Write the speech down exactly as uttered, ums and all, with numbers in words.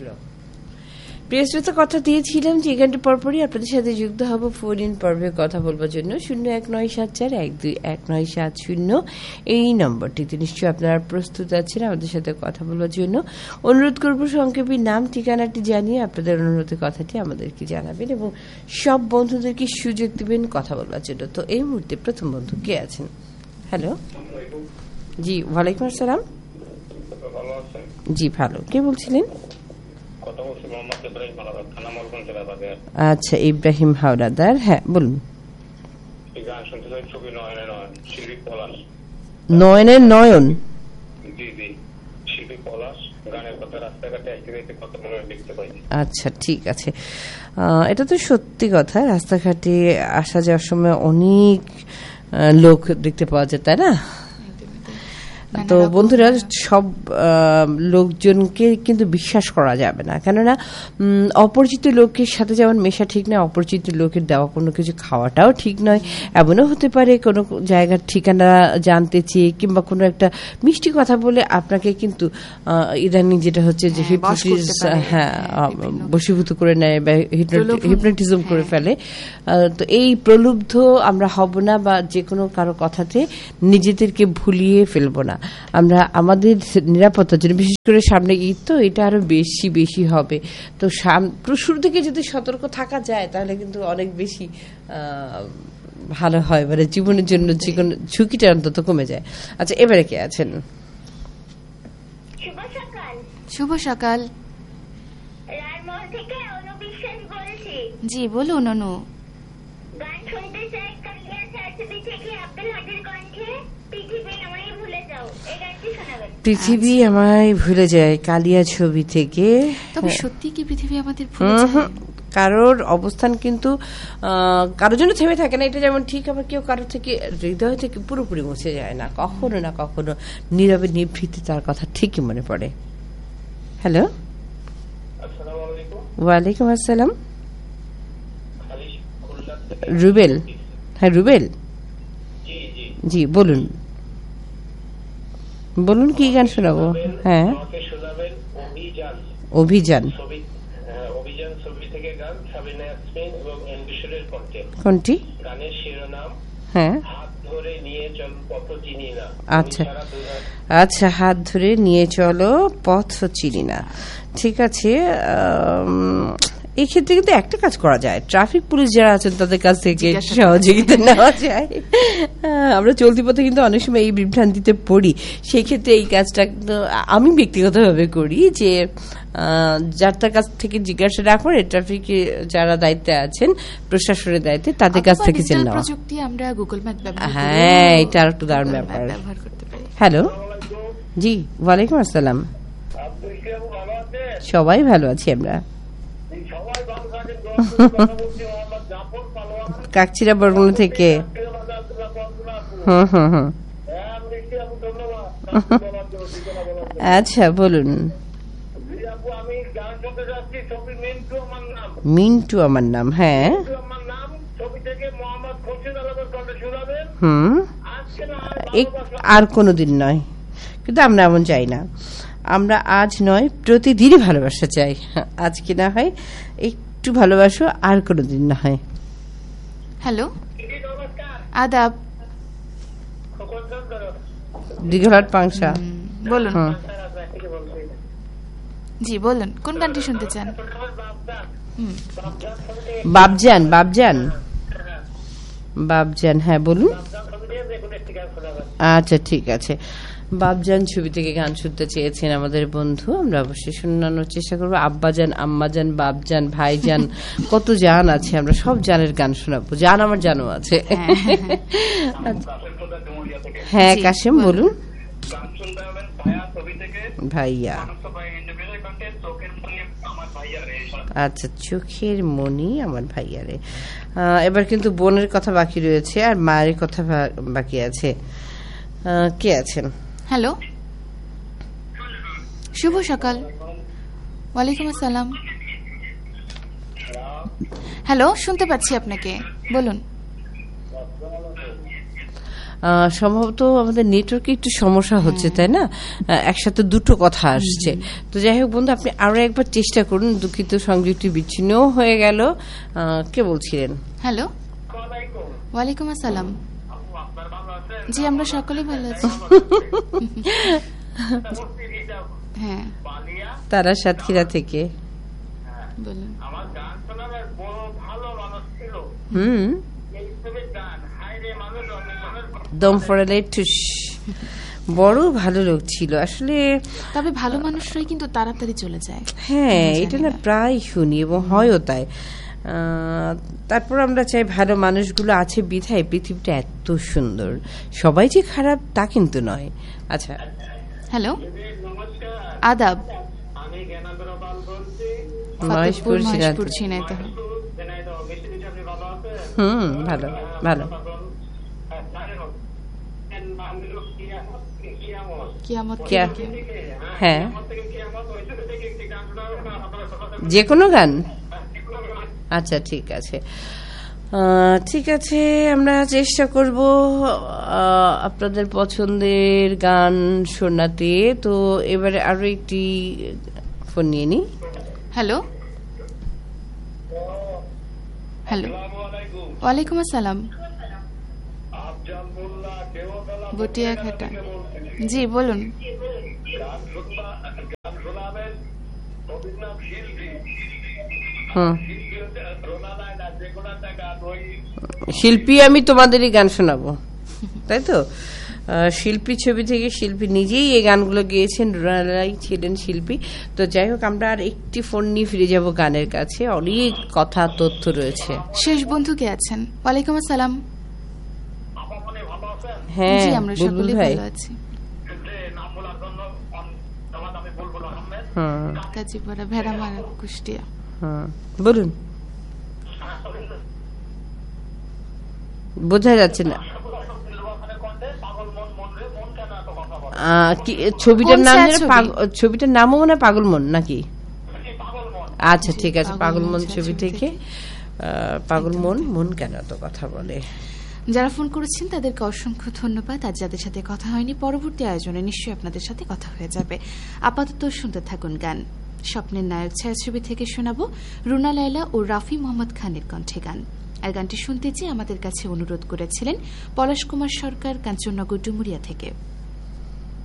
কাটলো। প্রিয় শ্রোতা, কথা দিয়েছিলাম যে এখানটা পরপরই আপনাদের সাথে যুক্ত হব ফোন ইন পর্বে কথা বলবার জন্য। শূন্য এক নয় সাত চার এক দুই এক নয় সাত শূন্য এই নম্বরটিতে নিশ্চয়ই আপনারা প্রস্তুত আছেন আমাদের সাথে কথা বলবার জন্য। অনুরোধ করবো সংক্ষেপে নাম ঠিকানাটি জানিয়ে আপনাদের অনুরোধের কথাটি আমাদেরকে জানাবেন এবং সব বন্ধুদেরকে সুযোগ দিবেন কথা বলবার জন্য। তো এই মুহূর্তে প্রথম বন্ধু কে আছেন? হ্যালো, জি ওয়ালাইকুম আসসালাম। জি ভালো, কে বলছিলেন? আচ্ছা, ইব্রাহিম হাওলাদার, হ্যাঁ বলুন। নয়নের নয়ন, আচ্ছা ঠিক আছে। এটা তো সত্যি কথা, রাস্তাঘাটে আসা যাওয়ার সময় অনেক লোক দেখতে পাওয়া যায়, তাই না? তো বন্ধুরা, সব লোকজনকে কিন্তু বিশ্বাস করা যাবে না, কেননা অপরিচিত লোকের সাথে যেমন মেশা ঠিক নয়, অপরিচিত লোকের দেওয়া কোনো কিছু খাওয়াটাও ঠিক নয়। এমনও হতে পারে কোনো জায়গার ঠিকানা জানতে চেয়ে কিংবা কোনো একটা মিষ্টি কথা বলে আপনাকে কিন্তু ইদানিং যেটা হচ্ছে যে হিপনোটিস, হ্যাঁ বশীভূত করে নেয় বা হিপনোটিজম করে ফেলে। তো এই প্রলুব্ধ আমরা হব না, বা যে কোনো কারো কথাতে নিজেদেরকে ভুলিয়ে ফেলবো না। আমরা আমাদের নিরাপত্তার জন্য, বিশেষ করে সামনে ঈদ, তো এটা আরো বেশি বেশি হবে। তো শুরু থেকে যদি সতর্ক থাকা যায় তাহলে কিন্তু অনেক বেশি ভালো হয়, মানে জীবনের জন্য যে কোনো ঝুঁকিটা অন্তত কমে যায়। আচ্ছা, এবারে কে আছেন? শুভ সকাল। জি বলুন। অনু, পৃথিবী আমায় ভুলে যায়, কালিয়া ছবি থেকে। তবে সত্যি কি পৃথিবী আমাদের ভুলে যায়? কারোর অবস্থান কিন্তু কারোর জন্য থেমে থাকে না, এটা যেমন ঠিক, আবার কেউ কারোর থেকে হৃদয় থেকে পুরোপুরি মুছে যায় না। কখনো না কখনো নীরবে নিভৃতে তার কথা ঠিকই মনে পড়ে। হ্যালো, ওয়ালাইকুম আসসালাম। রুবেল, হ্যাঁ রুবেল, জি বলুন বলুন কি গান শোনাবো? হ্যাঁ, অভিযান। কোনটি? হ্যাঁ আচ্ছা আচ্ছা, হাত ধরে নিয়ে চলো পথ চিনি না। ঠিক আছে, এই ক্ষেত্রে কিন্তু একটা কাজ করা যায়, ট্রাফিক পুলিশ যারা আছেন তাদের কাছ থেকে সহযোগিতা নেওয়া যায়। আমরা চলতি পথে কিন্তু অনেক সময় এই বিভ্রান্তিতে পড়ি, সেই ক্ষেত্রে এই কাজটা আমি ব্যক্তিগতভাবে করি, যে যার তার কাছ থেকে জিজ্ঞাসা না করে ট্রাফিকে যারা দায়িত্বে আছেন, প্রশাসনের দায়িত্বে, তাদের কাছ থেকে জেনে নেওয়া। আমরা গুগল ম্যাপ ব্যবহার করি, হ্যাঁ এটা আর একটু দারুণ ব্যাপার। হ্যালো, জি ওয়ালাইকুম আসসালাম। সবাই ভালো আছি আমরা। কাকচিরা বরগুনা থেকে। হুম হুম হুম আচ্ছা বলুন। মিন্টু আমার নাম, হ্যাঁ। হুম আর কোনোদিন নয়, কিন্তু আমরা এমন চাই না। আমরা আজ নয় প্রতিদিনই ভালোবাসা চাই। আজকে না হয় একটু ভালোবাসো, আর কোনোদিন না হয়। হ্যালো, আদাব। দীঘলাট পাংশা, বলুন। জি বলুন, কোন গানটি শুনতে চান? বাবজান, বাবজান, বাবজান, হ্যাঁ বলুন। আচ্ছা ঠিক আছে, বাবজান ছবি থেকে গান শুনতে চেয়েছেন আমাদের বন্ধু, আমরা অবশ্যই শোনানোর চেষ্টা করবো। আব্বাজান, আম্মাজান, বাবজান, ভাইজান, কত জান আছে, আমরা সব জানের গান শোনাবো। জান আমার জানও আছে। হ্যাঁ কাশেম বলুন। ভাইয়া, আচ্ছা চোখের মনি আমার ভাইয়া রে। এবার কিন্তু বোনের কথা বাকি রয়েছে, আর মায়ের কথা বাকি আছে। কে আছেন? হ্যালো, শুভ সকাল। ওয়ালাইকুম আসসালাম। হ্যালো, শুনতে পাচ্ছি আপনাকে, বলুন। সম্ভবত আমাদের নেটওয়ার্কে একটু সমস্যা হচ্ছে, তাই না? একসাথে দুটো কথা আসছে। তো যাই হোক বন্ধু, আপনি আরো একবার চেষ্টা করুন। দুঃখিত, সংযোগটি বিচ্ছিন্ন হয়ে গেল। কে বলছিলেন? হ্যালো, ওয়ালাইকুম আসসালাম। জি, আমরা সকলেই ভালো আছি। হ্যাঁ, তারা সাতক্ষীরা থেকে। বলুন। হুম, দম ফরালে টুস, বড় ভালো লোক ছিল আসলে। তবে ভালো মানুষরাই কিন্তু তাড়াতাড়ি চলে যায়। হ্যাঁ, এটা না প্রায় শুনি এবং হয়ও তাই। তারপর আমরা চাই ভালো মানুষগুলো আছে বিধায় পৃথিবীটা এত সুন্দর। সবাই যে খারাপ তা কিন্তু নয়। আচ্ছা, হ্যালো, আদাব। মহেশপুর ঝিনাইদহ। হুম, ভালো ভালো। হ্যাঁ, যে কোনো গান। আচ্ছা, ঠিক আছে, ঠিক আছে, আমরা চেষ্টা করব আপনাদের পছন্দের গান শোনাতে। তো এবারে আরো একটি ফোন নিয়ে নি। হ্যালো, হ্যালো, ওয়ালাইকুম আসসালাম। বটিয়া ঘাটা। জি, বলুন। হুম, শিল্পী আমি তোমাদেরই গান শোনাবো, তাই তো? শিল্পী ছবি থেকে শিল্পী নিজেই এই গানগুলো গেয়েছেন, রুনালাই ছিলেন শিল্পী। তো যাই হোক, আমরা আর একটি ফোন নিয়ে ফিরে যাব গানের কাছে। অনেক কথা তথ্য রয়েছে। শেষ বন্ধু কে আছেন? ওয়ালাইকুম আসসালাম। হ্যাঁ, আমরা সকলেই ভালো আছি। হুম, কাজীপাড়া, ভেড়ামারা, কুষ্টিয়া। হুম, বলুন। বোঝা যাচ্ছে না। ছবিটার নাম, ছবিটার নামও মনে হয় পাগল মন নাকি? আচ্ছা, ঠিক আছে, পাগল মন ছবি থেকে। পাগল মন, মন কেন এত কথা বলে। যারা ফোন করেছেন তাদেরকে অসংখ্য ধন্যবাদ। আর যাদের সাথে কথা হয়নি, পরবর্তী আয়োজনে নিশ্চয়ই আপনাদের সাথে কথা হয়ে যাবে। আপাতত শুনতে থাকুন গান। স্বপ্নের নায়ক ছায়াছবি থেকে শোনাবো রুনা লায়লা ও রাফি মোহাম্মদ খানের কণ্ঠে গান। আর গানটি শুনতে চেয়ে আমাদের কাছে অনুরোধ করেছিলেন পলাশ কুমার সরকার, কাঞ্চননগর ডুমুরিয়া থেকে।